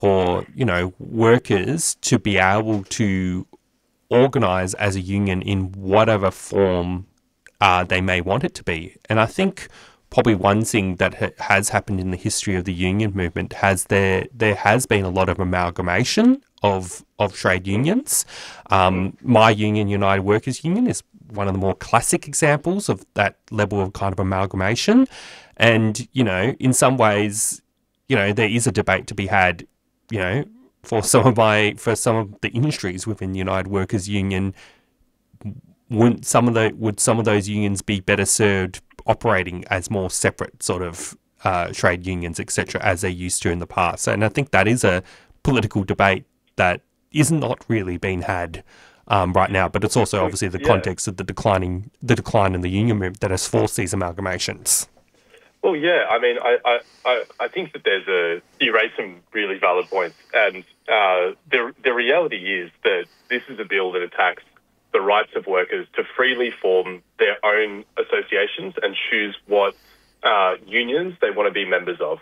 for, workers to be able to organise as a union in whatever form they may want it to be. And I think probably one thing that has happened in the history of the union movement there has been a lot of amalgamation of trade unions. My union, United Workers Union, is one of the more classic examples of that level of kind of amalgamation. And, in some ways, there is a debate to be had, for some of the industries within the United Workers Union. Would some of those unions be better served operating as more separate sort of trade unions, etc., as they used to in the past? And I think that is a political debate that is not really being had right now. But it's also obviously the context of the decline in the union movement that has forced these amalgamations. Well, yeah. I mean, I think that you raise some really valid points, and the reality is that this is a bill that attacks the rights of workers to freely form their own associations and choose what unions they want to be members of.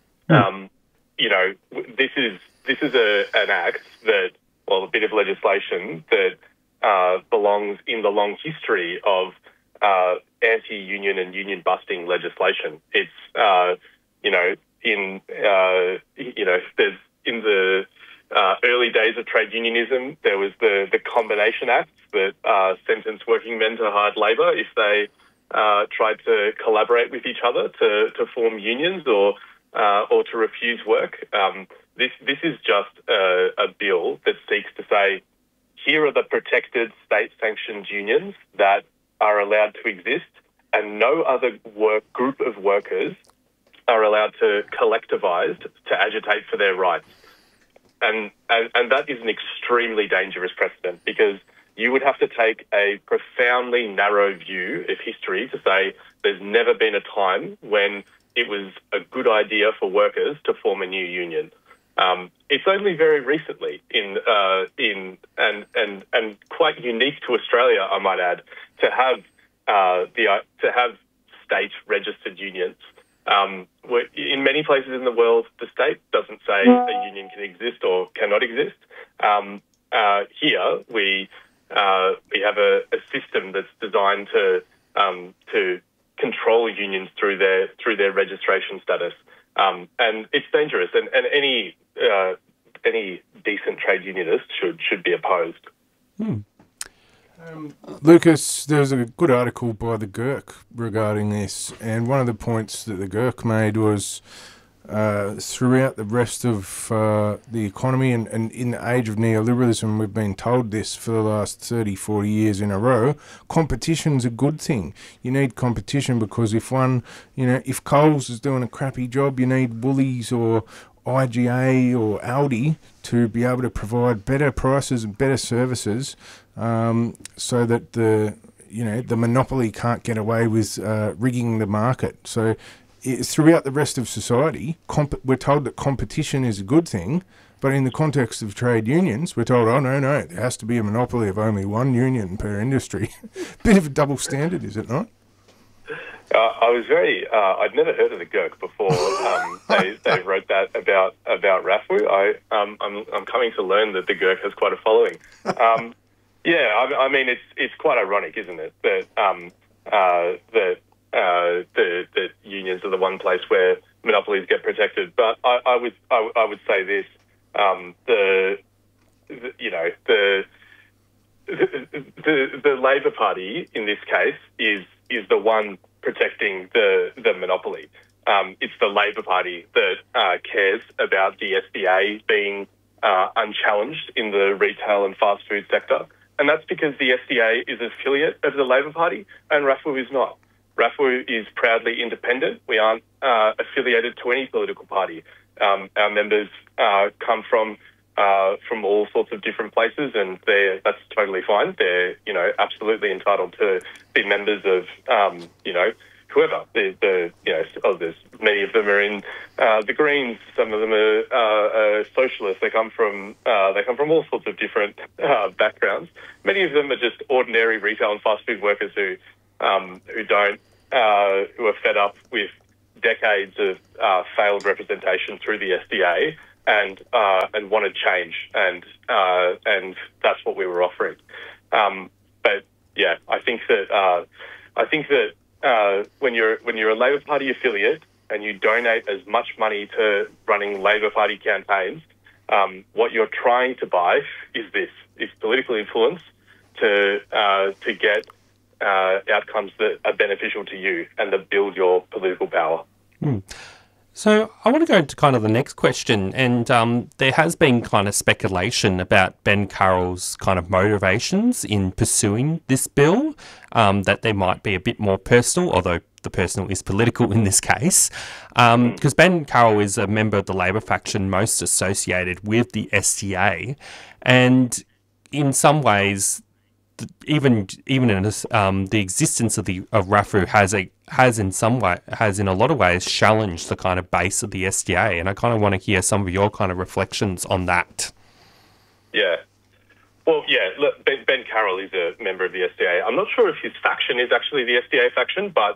This is an act that, well, a bit of legislation that belongs in the long history of anti-union and union-busting legislation. It's, there's in the early days of trade unionism, there was the Combination Acts that sentenced working men to hard labour if they tried to collaborate with each other to form unions or to refuse work. This is just a bill that seeks to say, here are the protected state-sanctioned unions that are allowed to exist, and no other group of workers are allowed to collectivise to agitate for their rights. And that is an extremely dangerous precedent, because you would have to take a profoundly narrow view of history to say there's never been a time when it was a good idea for workers to form a new union. It's only very recently and quite unique to Australia, I might add, to have state registered unions. In many places in the world, the state doesn't say a union can exist or cannot exist. Here, we have a system that's designed to control unions through their registration status, and it's dangerous. And any decent trade unionist should be opposed. Lucas, there was a good article by the GERC regarding this, and one of the points that the GERC made was throughout the rest of the economy and in the age of neoliberalism, we've been told this for the last 30, 40 years in a row, competition's a good thing. You need competition because if Coles is doing a crappy job, you need Woolies or IGA or Audi to be able to provide better prices and better services, so that the monopoly can't get away with rigging the market. So throughout the rest of society, we're told that competition is a good thing, but in the context of trade unions, we're told, oh, no, there has to be a monopoly of only one union per industry. Bit of a double standard, is it not? I was I'd never heard of the GERC before they wrote that about RAFWU. I'm coming to learn that the GERC has quite a following. I mean, it's quite ironic, isn't it, that the unions are the one place where monopolies get protected. But I would say this: the Labor Party in this case is the one protecting the monopoly. It's the Labor Party that cares about the SDA being unchallenged in the retail and fast food sector. And that's because the SDA is an affiliate of the Labor Party and RAFWU is not. RAFWU is proudly independent. We aren't affiliated to any political party. Our members come from all sorts of different places, and that's totally fine. They're absolutely entitled to be members of whoever. There's many of them are in the Greens. Some of them are socialists. They come from all sorts of different backgrounds. Many of them are just ordinary retail and fast food workers who are fed up with decades of failed representation through the SDA, and wanted change, and that's what we were offering. But yeah, I think that when you're a Labor Party affiliate and you donate as much money to running Labor Party campaigns, what you're trying to buy is political influence to get outcomes that are beneficial to you and that build your political power. So I want to go into kind of the next question, and there has been kind of speculation about Ben Carroll's kind of motivations in pursuing this bill, that they might be a bit more personal, although the personal is political in this case, because Ben Carroll is a member of the Labor faction most associated with the SDA, and in some ways, even in the existence of RAFFU has in a lot of ways challenged the kind of base of the SDA, and I kind of want to hear some of your kind of reflections on that. Yeah. Well, yeah, look, Ben Carroll is a member of the SDA. I'm not sure if his faction is actually the SDA faction, but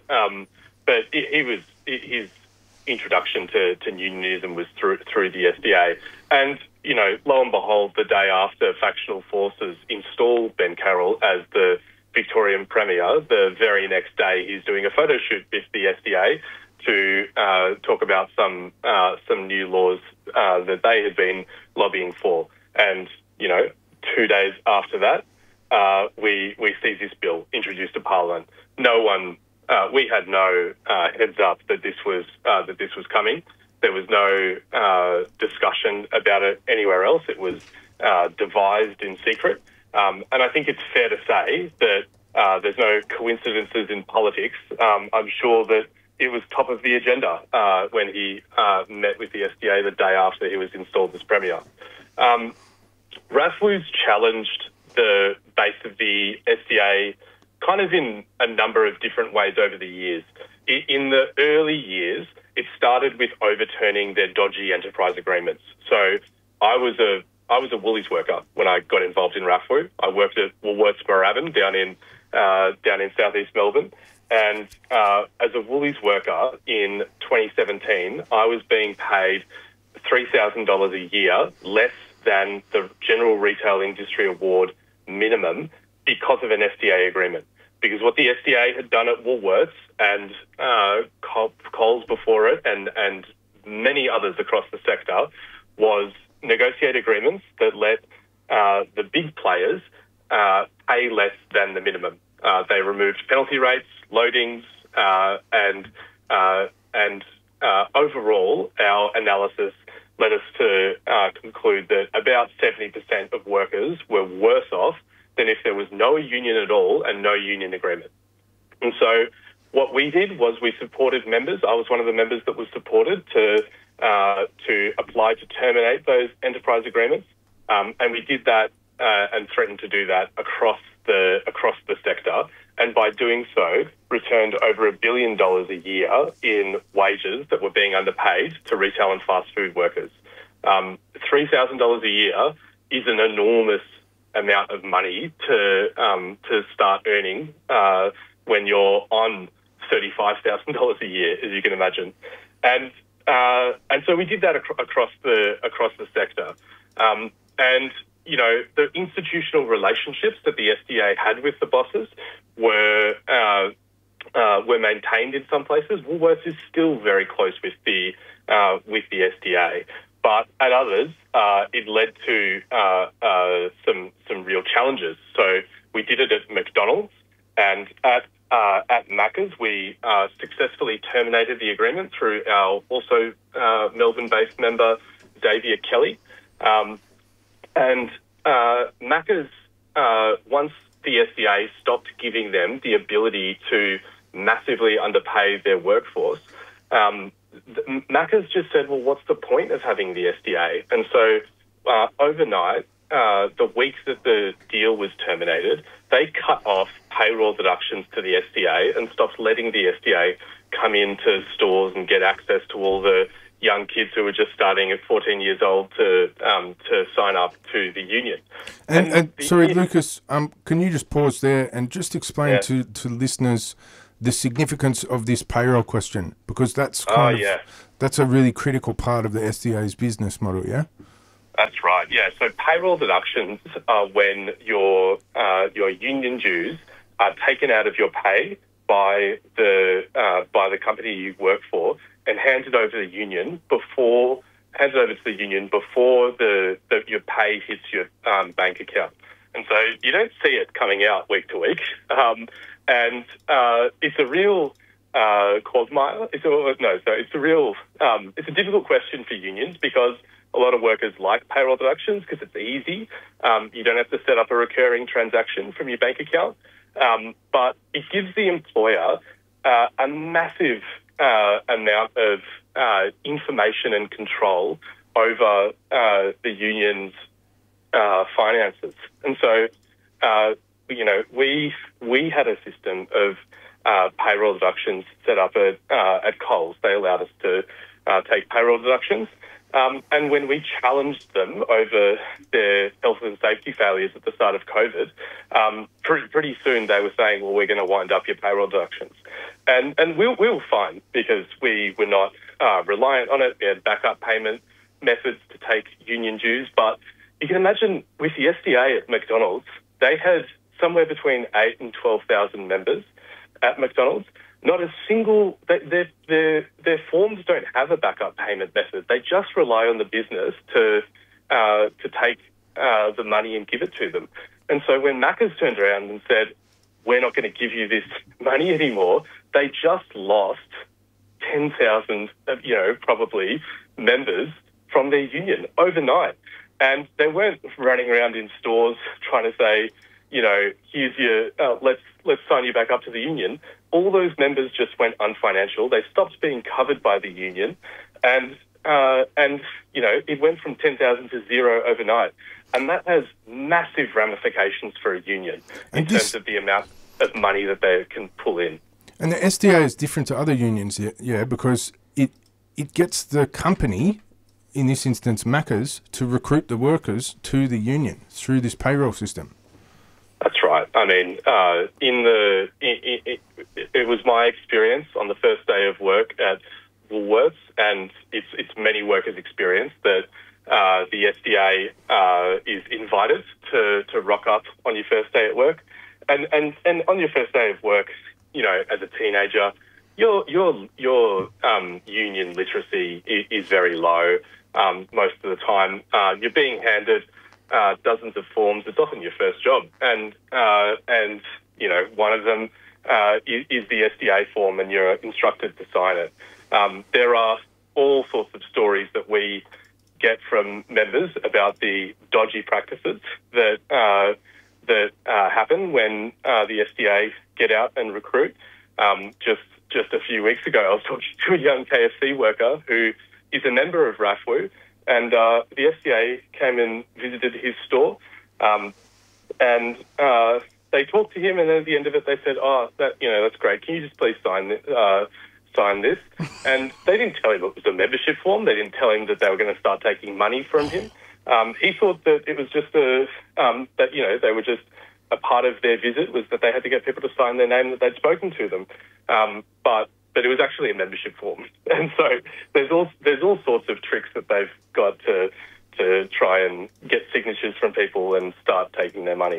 his introduction to unionism was through the SDA. And, you know, lo and behold, the day after factional forces installed Ben Carroll as the Victorian Premier, the very next day he's doing a photo shoot with the SDA to talk about some new laws that they had been lobbying for. And, you know, 2 days after that, we see this bill introduced to Parliament. No one, we had no heads up that this was coming. There was no discussion about it anywhere else. It was devised in secret. And I think it's fair to say that there's no coincidences in politics. I'm sure that it was top of the agenda when he met with the SDA the day after he was installed as Premier. RAFFU's challenged the base of the SDA kind of in a number of different ways over the years. In the early years, it started with overturning their dodgy enterprise agreements. So I was a Woolies worker when I got involved in RAFFU. I worked at Woolworths Moorabbin down in southeast Melbourne. And as a Woolies worker in 2017, I was being paid $3,000 a year, less than the General Retail Industry Award minimum, because of an SDA agreement. Because what the SDA had done at Woolworths and Coles before it and many others across the sector was negotiate agreements that let the big players pay less than the minimum. They removed penalty rates, loadings, and overall, our analysis led us to conclude that about 70% of workers were worse off than if there was no union at all and no union agreement. And so what we did was we supported members. I was one of the members that was supported to apply to terminate those enterprise agreements. And we did that and threatened to do that across the sector. And by doing so, returned over $1 billion a year in wages that were being underpaid to retail and fast food workers. $3,000 a year is an enormous amount of money to start earning when you're on $35,000 a year, as you can imagine. And so we did that across the sector. And you know, the institutional relationships that the SDA had with the bosses were maintained in some places. Woolworths is still very close with the SDA, but at others, it led to some real challenges. So we did it at McDonald's, and at Macca's, we successfully terminated the agreement through our also Melbourne-based member, Xavier Kelly. And Macca's, once the SDA stopped giving them the ability to massively underpay their workforce, Macca's just said, well, what's the point of having the SDA? And so overnight, the week that the deal was terminated, they cut off payroll deductions to the SDA and stopped letting the SDA come into stores and get access to all the young kids who were just starting at 14 years old to sign up to the union. And sorry, Lucas, can you just pause there and just explain to listeners the significance of this payroll question? Because that's That's a really critical part of the SDA's business model, yeah? That's right. Yeah. So payroll deductions are when your union dues are taken out of your pay by the company you work for and handed over to the union before your pay hits your bank account. And so you don't see it coming out week to week. And it's a real quagmire. It's a difficult question for unions because a lot of workers like payroll deductions because it's easy. You don't have to set up a recurring transaction from your bank account. But it gives the employer a massive amount of information and control over the union's finances. And so, we had a system of payroll deductions set up at Coles. They allowed us to take payroll deductions. And when we challenged them over their health and safety failures at the start of COVID, pretty soon they were saying, well, we're going to wind up your payroll deductions. And we were fine because we were not reliant on it. We had backup payment methods to take union dues. But you can imagine with the SDA at McDonald's, they had somewhere between 8,000 and 12,000 members at McDonald's. Not a single, their forms don't have a backup payment method. They just rely on the business to take the money and give it to them. And so when Macca's turned around and said, we're not going to give you this money anymore, they just lost 10,000, probably members from their union overnight. And they weren't running around in stores trying to say, here's your, let's sign you back up to the union. All those members just went unfinancial. They stopped being covered by the union, and it went from 10,000 to zero overnight. And that has massive ramifications for a union in terms of the amount of money that they can pull in. And the SDA is different to other unions, yeah, because it gets the company, in this instance Macca's, to recruit the workers to the union through this payroll system. That's right. I mean, it was my experience on the first day of work at Woolworths, and it's many workers' experience that the SDA is invited to rock up on your first day at work, and on your first day of work, as a teenager, your union literacy is very low. Most of the time, you're being handed dozens of forms. It's often your first job, and one of them is the SDA form, and you're instructed to sign it. There are all sorts of stories that we get from members about the dodgy practices that happen when the SDA get out and recruit. Just a few weeks ago, I was talking to a young KFC worker who is a member of RAFWU, and the SDA came and visited his store, and they talked to him, and then at the end of it, they said, that's great. Can you just please sign this? And they didn't tell him it was a membership form. They didn't tell him that they were going to start taking money from him. He thought that it was just they were just a part of their visit was that they had to get people to sign their name that they'd spoken to them. But it was actually a membership form. And so there's all sorts of tricks that they've got to try and get signatures from people and start taking their money.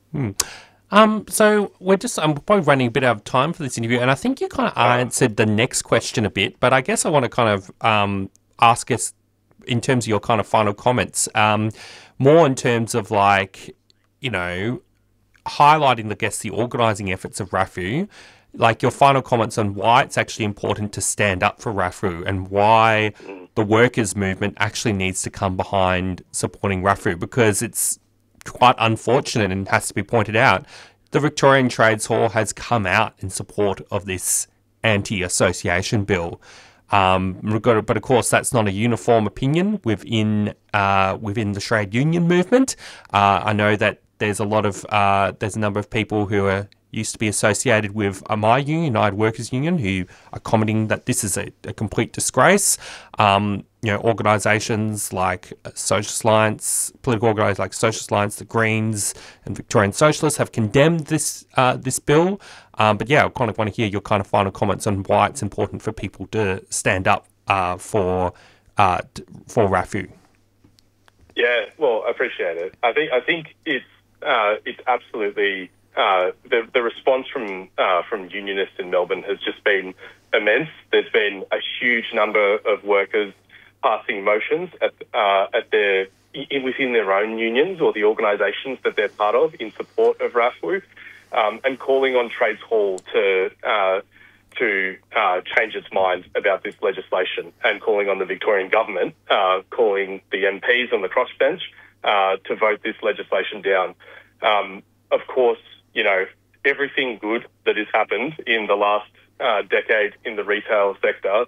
So I'm probably running a bit out of time for this interview, and I think you kind of answered the next question a bit, but I guess I want to kind of ask us in terms of your kind of final comments, more in terms of highlighting, I guess, the organising efforts of RAFWU, like your final comments on why it's actually important to stand up for RAFWU and why the workers' movement actually needs to come behind supporting RAFWU, because it's quite unfortunate and has to be pointed out. The Victorian Trades Hall has come out in support of this anti-association bill. But of course, that's not a uniform opinion within the trade union movement. I know that there's a number of people who used to be associated with my union, United Workers Union, who are commenting that this is a complete disgrace. Organisations like Socialist Alliance, political organisations like Socialist Alliance, the Greens, and Victorian Socialists have condemned this bill. But yeah, I kind of want to hear your kind of final comments on why it's important for people to stand up for RAFU? Yeah, well, I appreciate it. I think it's absolutely the response from unionists in Melbourne has just been immense. There's been a huge number of workers passing motions within their own unions or the organisations that they're part of in support of RAFU, and calling on Trades Hall to change its mind about this legislation, and calling on the Victorian government, calling the MPs on the crossbench to vote this legislation down. Of course, everything good that has happened in the last decade in the retail sector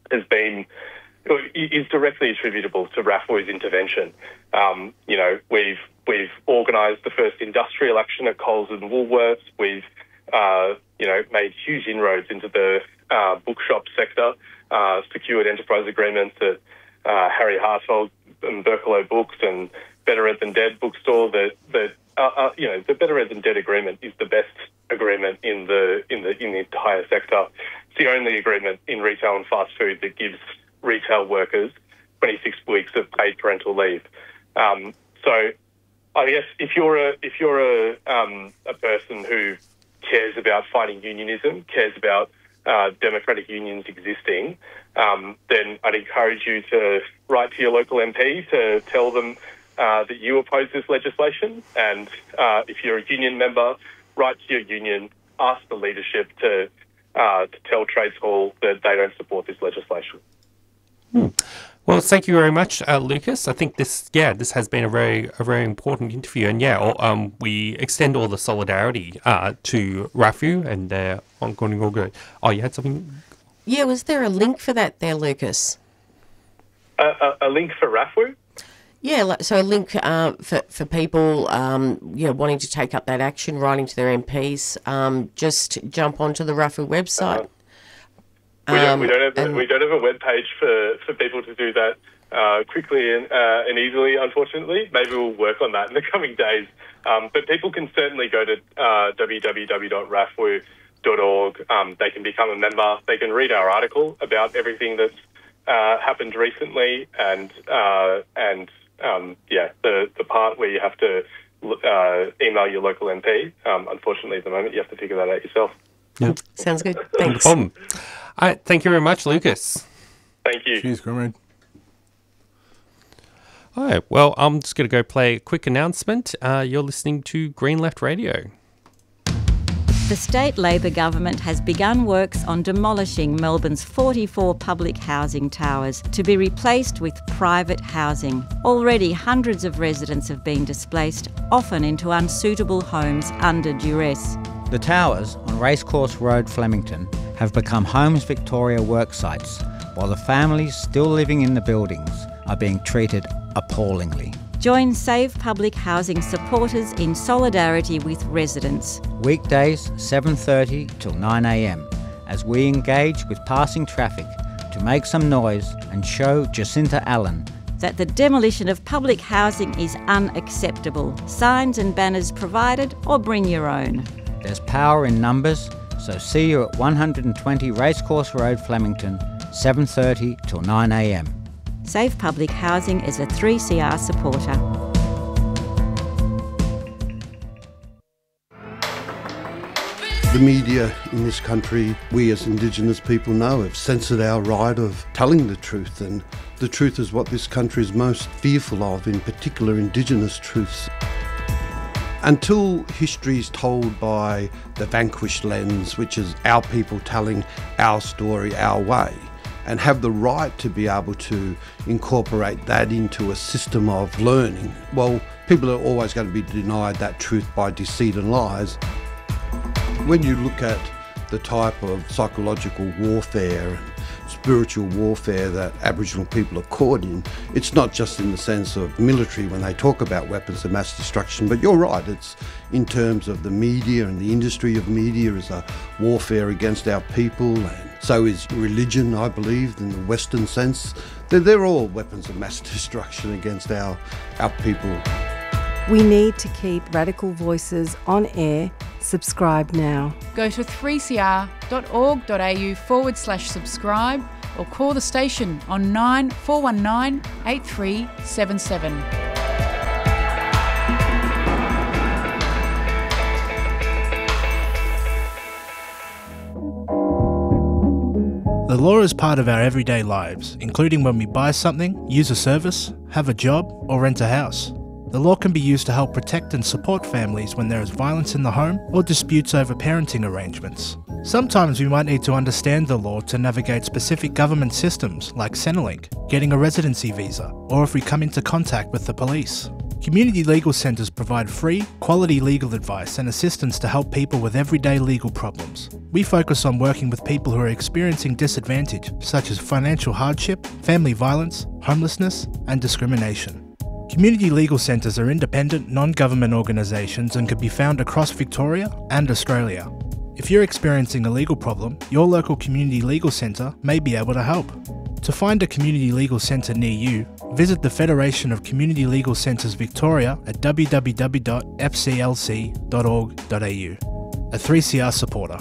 is directly attributable to RAFU's intervention. We've organised the first industrial action at Coles and Woolworths. We've made huge inroads into the bookshop sector, secured enterprise agreements at Harry Hartwell and Berkeleau Books and Better Read Than Dead bookstore. The Better Read Than Dead agreement is the best agreement in the entire sector. It's the only agreement in retail and fast food that gives retail workers 26 weeks of paid parental leave. So I guess if you're a person who cares about fighting unionism, cares about democratic unions existing, then I'd encourage you to write to your local MP to tell them that you oppose this legislation. And if you're a union member, write to your union, ask the leadership to tell Trades Hall that they don't support this legislation. Well, thank you very much, Lucas. I think this has been a very important interview, and we extend all the solidarity to RAFU and their ongoing organ. Oh, you had something? Yeah, was there a link for that there, Lucas? A link for RAFU? Yeah, so a link for people wanting to take up that action, writing to their MPs. Just jump onto the RAFU website. We don't have a web page for people to do that quickly and easily, unfortunately. Maybe we'll work on that in the coming days. But people can certainly go to www.rafu.org. They can become a member. They can read our article about everything that's happened recently, and the part where you have to email your local MP. Unfortunately, at the moment, you have to figure that out yourself. Yep. Sounds good. Thanks. No problem. All right, thank you very much, Lucas. Thank you. Cheers, comrade. All right, well, I'm just going to go play a quick announcement. You're listening to Green Left Radio. The state Labor government has begun works on demolishing Melbourne's 44 public housing towers to be replaced with private housing. Already hundreds of residents have been displaced, often into unsuitable homes under duress. The towers on Racecourse Road, Flemington, have become Homes Victoria work sites, while the families still living in the buildings are being treated appallingly. Join Save Public Housing supporters in solidarity with residents. Weekdays 7:30 till 9 a.m, as we engage with passing traffic to make some noise and show Jacinta Allen that the demolition of public housing is unacceptable. Signs and banners provided, or bring your own. There's power in numbers, so see you at 120 Racecourse Road, Flemington, 7:30 till 9 a.m. Save Public Housing is a 3CR supporter. The media in this country, we as Indigenous people know, have censored our right of telling the truth, and the truth is what this country is most fearful of, in particular Indigenous truths. Until history is told by the vanquished lens, which is our people telling our story our way, and have the right to be able to incorporate that into a system of learning, well, people are always going to be denied that truth by deceit and lies. When you look at the type of psychological warfare and spiritual warfare that Aboriginal people are caught in, it's not just in the sense of military when they talk about weapons of mass destruction, but you're right, it's in terms of the media, and the industry of media is a warfare against our people, and so is religion, I believe, in the Western sense. They're all weapons of mass destruction against our people. We need to keep Radical Voices on air. Subscribe now. Go to 3cr.org.au/subscribe or call the station on 9419 8377. The law is part of our everyday lives, including when we buy something, use a service, have a job, or rent a house. The law can be used to help protect and support families when there is violence in the home or disputes over parenting arrangements. Sometimes we might need to understand the law to navigate specific government systems like Centrelink, getting a residency visa, or if we come into contact with the police. Community legal centres provide free, quality legal advice and assistance to help people with everyday legal problems. We focus on working with people who are experiencing disadvantage, such as financial hardship, family violence, homelessness, and discrimination. Community legal centres are independent, non-government organisations and can be found across Victoria and Australia. If you're experiencing a legal problem, your local community legal centre may be able to help. To find a community legal centre near you, visit the Federation of Community Legal Centres Victoria at www.fclc.org.au. A 3CR supporter.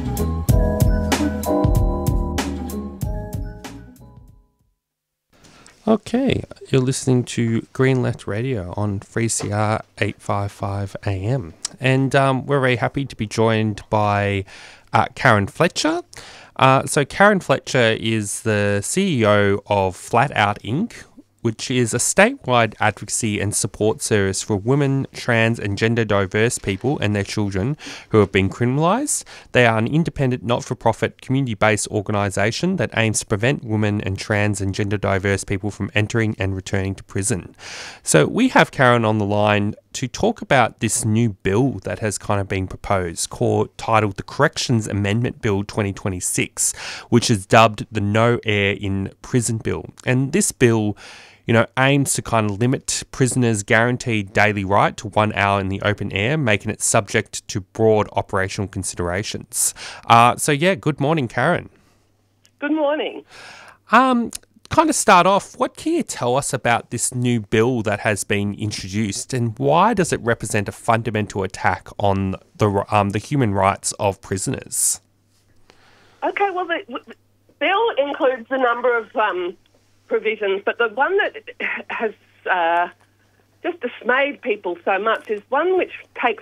Okay, you're listening to Greenlet Radio on 3CR 855 AM. And we're very happy to be joined by Karen Fletcher. So Karen Fletcher is the CEO of Flat Out Inc., which is a statewide advocacy and support service for women, trans and gender diverse people and their children who have been criminalised. They are an independent, not-for-profit, community-based organisation that aims to prevent women and trans and gender diverse people from entering and returning to prison. So we have Karen on the line to talk about this new bill that has kind of been proposed, titled the Corrections Amendment Bill 2026, which is dubbed the No Air in Prison Bill. And this bill, aims to kind of limit prisoners' guaranteed daily right to 1 hour in the open air, making it subject to broad operational considerations. Good morning, Karen. Good morning. Kind of start off, what can you tell us about this new bill that has been introduced, and why does it represent a fundamental attack on the human rights of prisoners? Okay, well, the bill includes a number of provisions, but the one that has just dismayed people so much is one which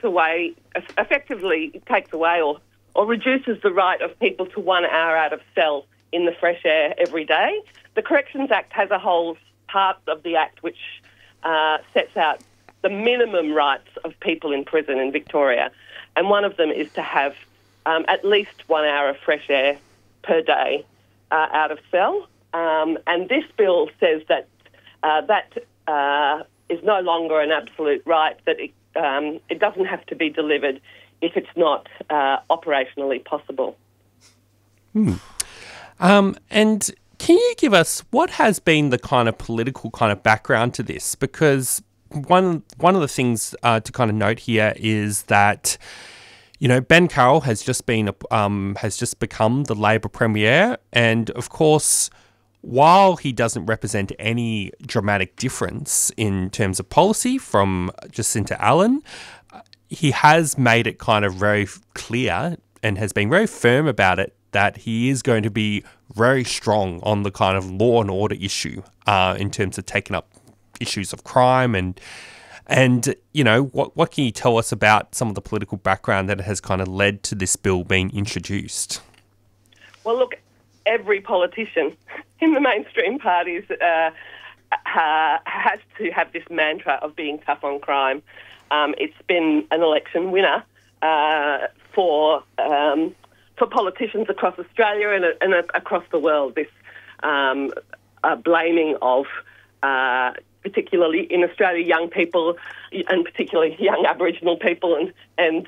effectively takes away or reduces the right of people to 1 hour out of cell in the fresh air every day. The Corrections Act has a whole part of the Act which sets out the minimum rights of people in prison in Victoria, and one of them is to have at least 1 hour of fresh air per day out of cell. And this bill says that that is no longer an absolute right, that it doesn't have to be delivered if it's not operationally possible. And can you give us what has been the kind of political kind of background to this? Because one of the things to kind of note here is that Ben Carroll has just become the Labor Premier, and of course, while he doesn't represent any dramatic difference in terms of policy from Jacinta Allen, he has made it kind of very clear and has been very firm about it that he is going to be very strong on the kind of law and order issue in terms of taking up issues of crime and what can you tell us about some of the political background that has kind of led to this bill being introduced? Well, look, every politician in the mainstream parties has to have this mantra of being tough on crime. It's been an election winner for politicians across Australia and across the world, this blaming of, particularly in Australia, young people, and particularly young Aboriginal people and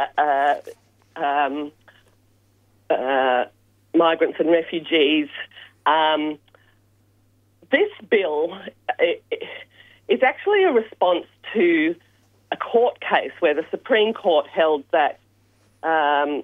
migrants and refugees. This bill is actually a response to a court case where the Supreme Court held that a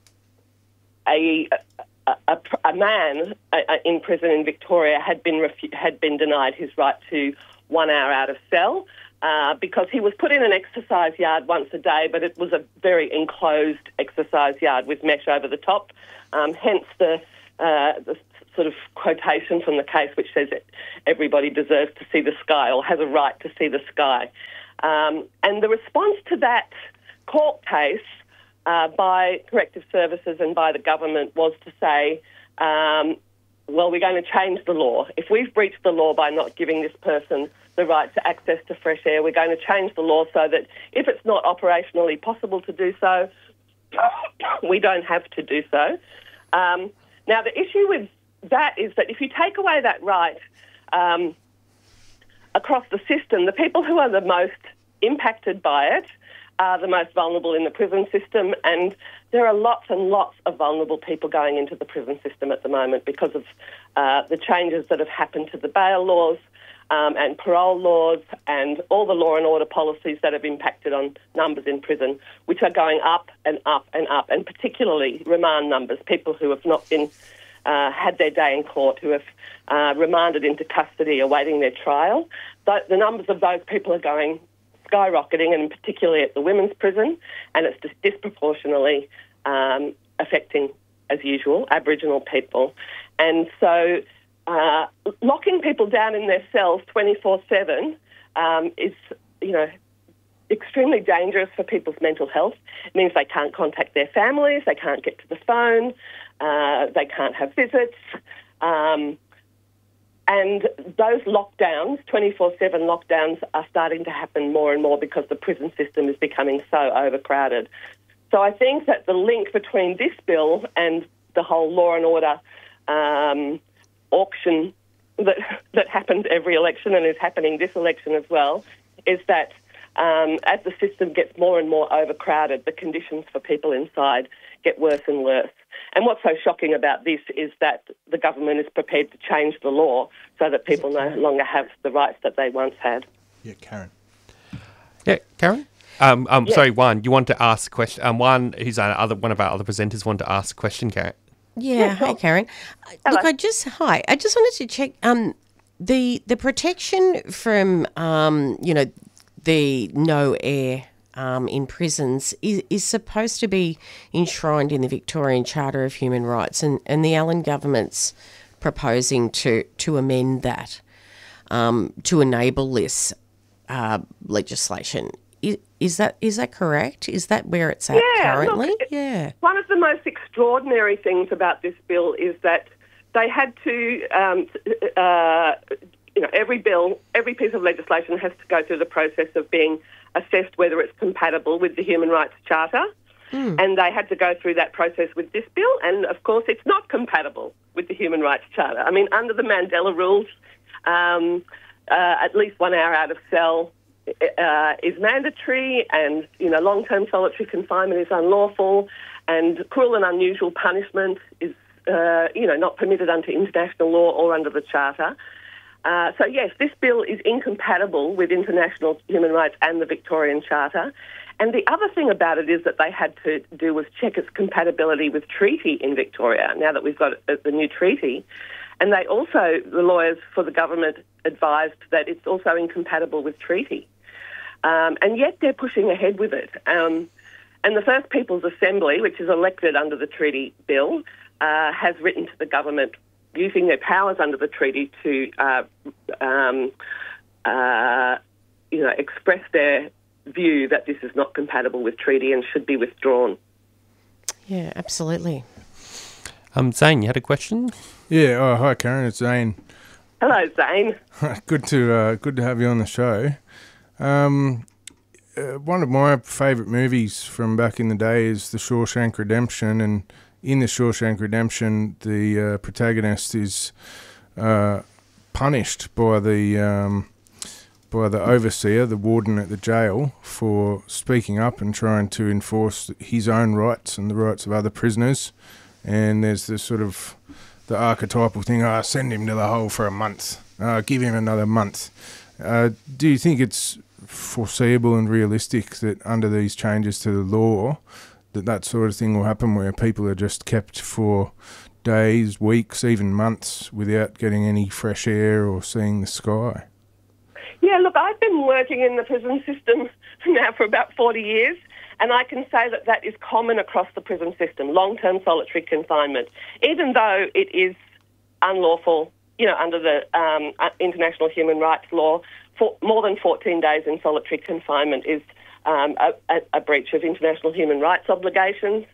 man in prison in Victoria had been denied his right to 1 hour out of cell because he was put in an exercise yard once a day, but it was a very enclosed exercise yard with mesh over the top. Hence the sort of quotation from the case which says that everybody deserves to see the sky or has a right to see the sky. And the response to that court case by corrective services and by the government was to say, well, we're going to change the law. If we've breached the law by not giving this person the right to access to fresh air, we're going to change the law so that if it's not operationally possible to do so, we don't have to do so. Now, the issue with that is that if you take away that right across the system, the people who are the most impacted by it are the most vulnerable in the prison system, and there are lots and lots of vulnerable people going into the prison system at the moment because of the changes that have happened to the bail laws and parole laws and all the law and order policies that have impacted on numbers in prison, which are going up and up and up, and particularly remand numbers, people who have not been had their day in court, who have remanded into custody awaiting their trial. The numbers of those people are going skyrocketing, and particularly at the women's prison, and it's just disproportionately affecting, as usual, Aboriginal people. And so locking people down in their cells 24/7 is, extremely dangerous for people's mental health. It means they can't contact their families, they can't get to the phone, they can't have visits. And those lockdowns, 24/7 lockdowns, are starting to happen more and more because the prison system is becoming so overcrowded. So I think that the link between this bill and the whole law and order auction that happens every election and is happening this election as well is that as the system gets more and more overcrowded, the conditions for people inside get worse and worse. And what's so shocking about this is that the government is prepared to change the law so that people no longer have the rights that they once had. Yeah, Karen. Yeah, Karen? Yes. Sorry, Juan, you want to ask a question? Juan, who's one of our other presenters, wanted to ask a question, Karen. Yeah, hi Karen. Hello. Look, I just wanted to check the protection from the no air in prisons is supposed to be enshrined in the Victorian Charter of Human Rights, and the Allen government's proposing to amend that to enable this legislation. Is that correct? Is that where it's at currently? Look, one of the most extraordinary things about this bill is that they had to, every piece of legislation has to go through the process of being assessed whether it's compatible with the Human Rights Charter. And they had to go through that process with this bill, and of course it's not compatible with the Human Rights Charter. I mean, under the Mandela rules, at least 1 hour out of cell is mandatory, and long-term solitary confinement is unlawful, and cruel and unusual punishment is not permitted under international law or under the Charter. So yes, this bill is incompatible with international human rights and the Victorian Charter. And the other thing about it is that they had to do was check its compatibility with treaty in Victoria, now that we've got the new treaty. And they also, the lawyers for the government advised that it's also incompatible with treaty. And yet they're pushing ahead with it. And the First People's Assembly, which is elected under the treaty bill, has written to the government using their powers under the treaty to express their view that this is not compatible with treaty and should be withdrawn. Yeah, absolutely. Zane, you had a question? Yeah. Oh, hi, Karen. It's Zane. Hello, Zane. Good to have you on the show. One of my favourite movies from back in the day is The Shawshank Redemption, and in The Shawshank Redemption, the protagonist is punished by the overseer, the warden at the jail, for speaking up and trying to enforce his own rights and the rights of other prisoners. And there's this sort of the archetypal thing: send him to the hole for a month, give him another month. Do you think it's foreseeable and realistic that under these changes to the law that sort of thing will happen, where people are just kept for days, weeks, even months without getting any fresh air or seeing the sky? Yeah, look, I've been working in the prison system now for about 40 years, and I can say that that is common across the prison system, long-term solitary confinement. Even though it is unlawful, under the international human rights law. For more than 14 days in solitary confinement is a breach of international human rights obligations.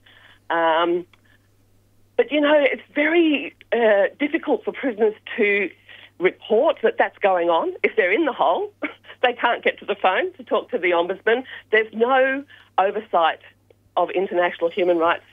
But, it's very difficult for prisoners to report that that's going on. If they're in the hole, they can't get to the phone to talk to the Ombudsman. There's no oversight of international human rights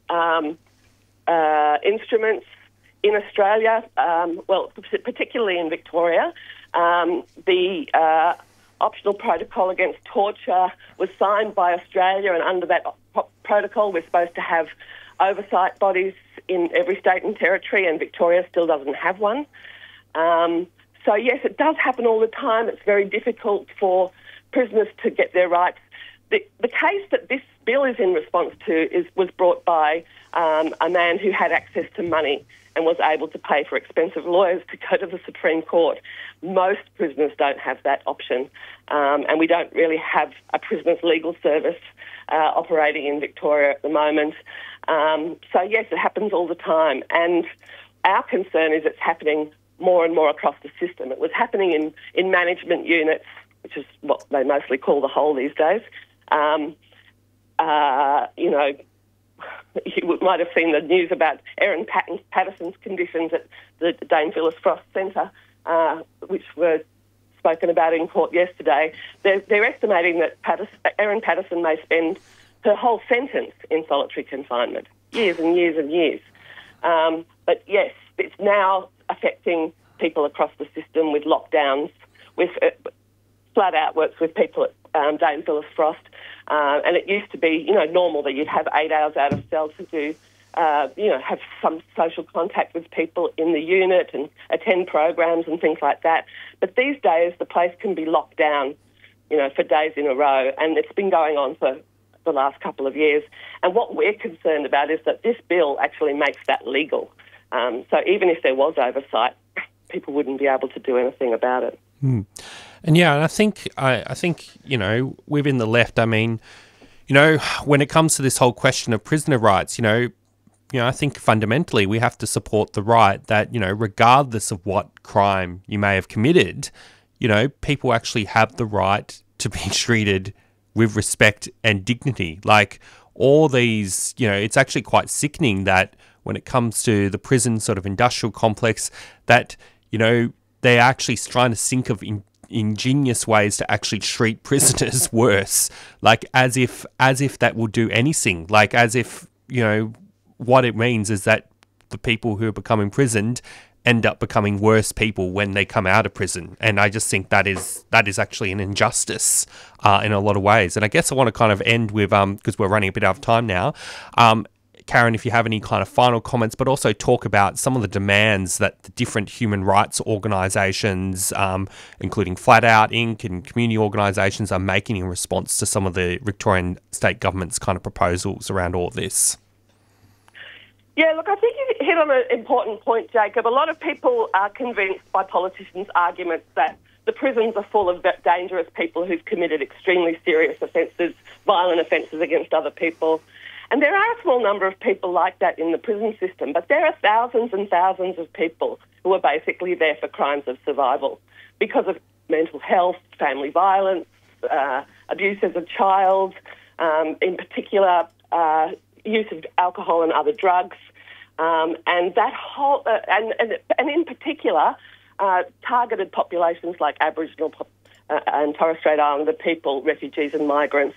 instruments in Australia, particularly in Victoria. The optional protocol against torture was signed by Australia, and under that protocol we're supposed to have oversight bodies in every state and territory, and Victoria still doesn't have one. So yes, it does happen all the time. It's very difficult for prisoners to get their rights. The case that this bill is in response to was brought by a man who had access to money and was able to pay for expensive lawyers to go to the Supreme Court. Most prisoners don't have that option, and we don't really have a prisoners' legal service operating in Victoria at the moment. So yes, it happens all the time, and our concern is it's happening more and more across the system. It was happening in management units, which is what they mostly call the hole these days. You might have seen the news about Erin Patterson's conditions at the Dame Phyllis Frost Centre, which were spoken about in court yesterday. They're estimating that Erin Patterson may spend her whole sentence in solitary confinement, years and years and years. But yes, it's now affecting people across the system with lockdowns, with flat out works with people at Dame Phyllis Frost. And it used to be, normal that you'd have 8 hours out of cell to do, have some social contact with people in the unit and attend programs and things like that. But these days, the place can be locked down, for days in a row. And it's been going on for the last couple of years. And what we're concerned about is that this bill actually makes that legal. So even if there was oversight, people wouldn't be able to do anything about it. And I think within the left, when it comes to this whole question of prisoner rights, I think fundamentally we have to support the right that, regardless of what crime you may have committed, people actually have the right to be treated with respect and dignity. Like all these, it's actually quite sickening that when it comes to the prison sort of industrial complex that, they're actually trying to think of ingenious ways to actually treat prisoners worse, like as if that will do anything, like as if, what it means is that the people who are becoming imprisoned end up becoming worse people when they come out of prison. And I just think that is actually an injustice in a lot of ways. And I guess I want to kind of end with, because we're running a bit out of time now, Karen, if you have any kind of final comments, but also talk about some of the demands that the different human rights organisations, including Flat Out Inc. and community organisations, are making in response to some of the Victorian state government's kind of proposals around all of this. Yeah, look, I think you hit on an important point, Jacob. A lot of people are convinced by politicians' arguments that the prisons are full of dangerous people who've committed extremely serious offences, violent offences against other people. And there are a small number of people like that in the prison system, but there are thousands and thousands of people who are basically there for crimes of survival because of mental health, family violence, abuse as a child, in particular use of alcohol and other drugs, and that whole and in particular targeted populations like Aboriginal and Torres Strait Islander people, refugees and migrants.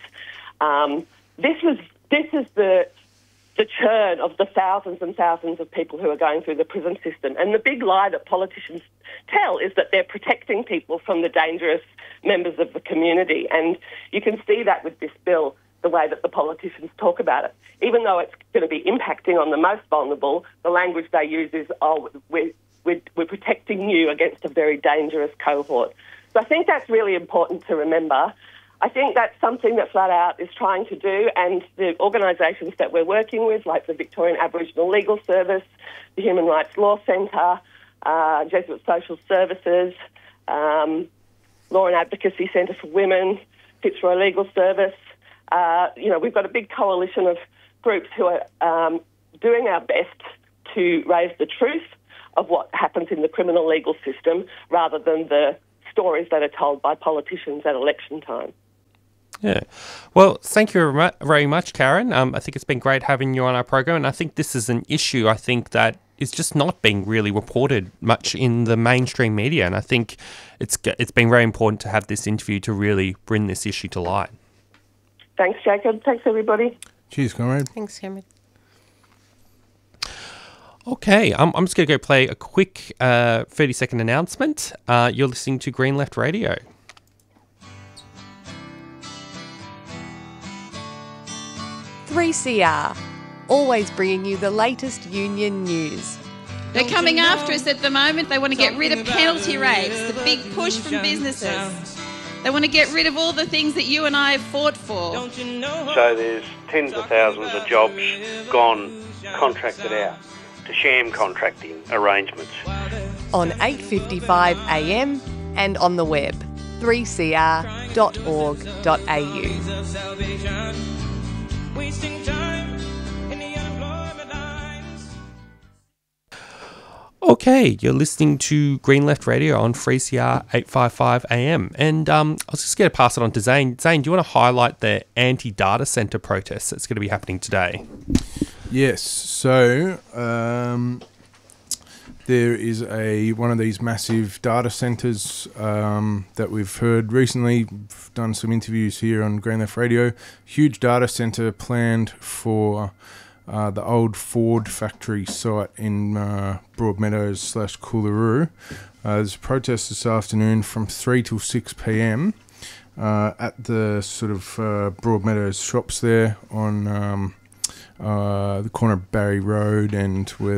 This is the churn of the thousands and thousands of people who are going through the prison system. And the big lie that politicians tell is that they're protecting people from the dangerous members of the community. And you can see that with this bill, the way that the politicians talk about it. Even though it's going to be impacting on the most vulnerable, the language they use is, we're protecting you against a very dangerous cohort. So I think that's really important to remember. I think that's something that Flat Out is trying to do, and the organisations that we're working with, like the Victorian Aboriginal Legal Service, the Human Rights Law Centre, Jesuit Social Services, Law and Advocacy Centre for Women, Fitzroy Legal Service. We've got a big coalition of groups who are doing our best to raise the truth of what happens in the criminal legal system rather than the stories that are told by politicians at election time. Yeah. Well, thank you very much, Karen. I think it's been great having you on our program, and I think this is an issue, I think, that is just not being really reported much in the mainstream media, and I think it's been very important to have this interview to really bring this issue to light. Thanks, Jacob. Thanks, everybody. Cheers, comrade. Thanks, Cameron. Okay, I'm just going to go play a quick 30-second announcement. You're listening to Green Left Radio. "3CR", always bringing you the latest union news. They're coming after us at the moment. They want to get rid of penalty rates, the big push from businesses. They want to get rid of all the things that you and I have fought for. So there's tens of thousands of jobs gone, contracted out to sham contracting arrangements. On 8:55 AM and on the web, 3cr.org.au. Okay, you're listening to Green Left Radio on 3CR 855 AM. And I was just going to pass it on to Zane. Zane, do you want to highlight the anti-data centre protest that's going to be happening today? Yes, so there is one of these massive data centres that we've heard recently. We've done some interviews here on Green Left Radio. Huge data centre planned for the old Ford factory site in Broadmeadows / Coolaroo. There's a protest this afternoon from 3 till 6 p.m. At the sort of Broadmeadows shops there on the corner of Barry Road and where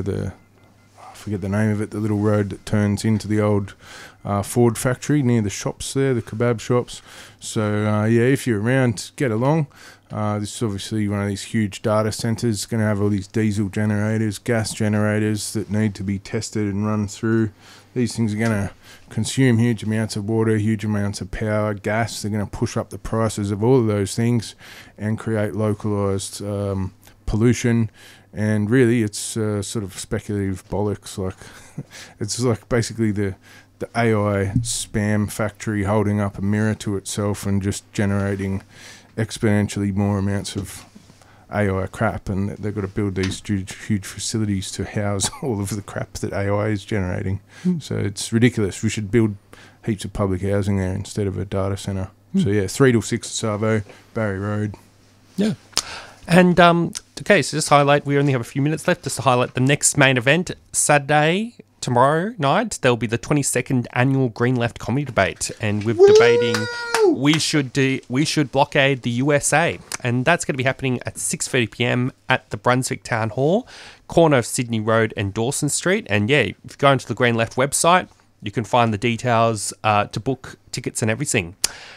I forget the name of it, the little road that turns into the old Ford factory near the shops there, the kebab shops. So, if you're around, get along. This is obviously one of these huge data centres, going to have all these diesel generators, gas generators that need to be tested and run through. These things are going to consume huge amounts of water, huge amounts of power, gas. They're going to push up the prices of all of those things and create localised pollution. And really, it's sort of speculative bollocks. Like it's like basically the AI spam factory holding up a mirror to itself and just generating exponentially more amounts of AI crap, and they've got to build these huge facilities to house all of the crap that AI is generating. So it's ridiculous. We should build heaps of public housing there instead of a data centre. So 3 till 6 at Savo, Barry Road. Yeah. And, okay, so just highlight, we only have a few minutes left, just to highlight the next main event, Saturday, tomorrow night, there'll be the 22nd annual Green Left Comedy Debate, and we're debating we should blockade the USA, and that's going to be happening at 6:30 p.m. at the Brunswick Town Hall, corner of Sydney Road and Dawson Street. And if you go into the Green Left website, you can find the details to book tickets and everything.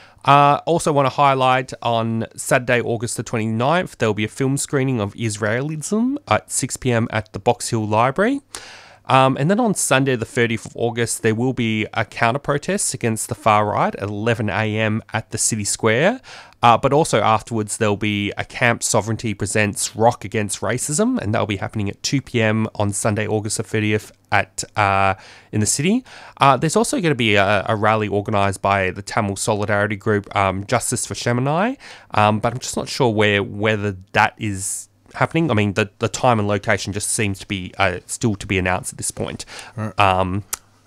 Also want to highlight on Saturday, August the 29th, there'll be a film screening of Israelism at 6 p.m. at the Box Hill Library. And then on Sunday, the 30th of August, there will be a counter-protest against the far right at 11 a.m. at the City Square. But also afterwards, there'll be a Camp Sovereignty Presents Rock Against Racism, and that'll be happening at 2 p.m. on Sunday, August the 30th in the city. There's also going to be a rally organised by the Tamil Solidarity Group, Justice for Shemanai, but I'm just not sure whether that is happening. I mean, the time and location just seems to be still to be announced at this point. Right.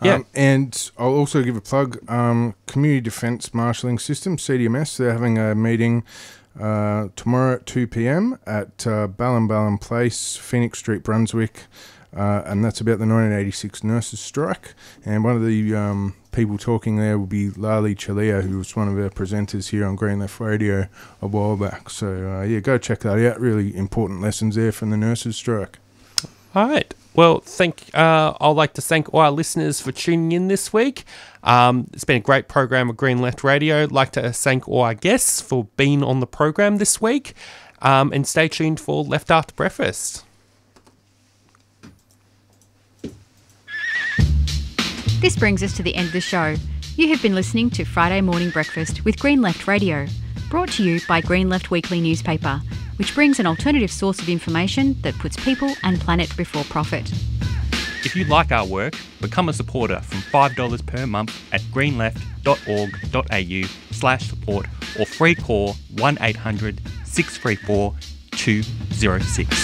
And I'll also give a plug, Community Defence Marshalling System, CDMS, they're having a meeting tomorrow at 2 p.m. at Ballinballen Place, Phoenix Street, Brunswick, and that's about the 1986 nurses' strike. And one of the people talking there will be Lali Chalia, who was one of our presenters here on Green Left Radio a while back. So, go check that out. Really important lessons there from the nurses' strike. All right. Well, I'd like to thank all our listeners for tuning in this week. It's been a great program of Green Left Radio. I'd like to thank all our guests for being on the program this week. And stay tuned for Left After Breakfast. This brings us to the end of the show. You have been listening to Friday Morning Breakfast with Green Left Radio, brought to you by Green Left Weekly newspaper, which brings an alternative source of information that puts people and planet before profit. If you like our work, become a supporter from $5 per month at greenleft.org.au/support or free call 1800 634 206.